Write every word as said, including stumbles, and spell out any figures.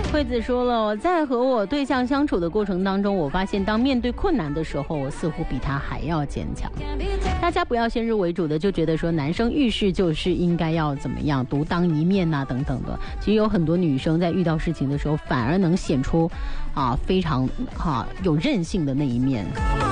惠子说了，我在和我对象相处的过程当中，我发现当面对困难的时候，我似乎比他还要坚强。大家不要先入为主的就觉得说男生遇事就是应该要怎么样独当一面啊等等的，其实有很多女生在遇到事情的时候反而能显出啊非常啊有韧性的那一面。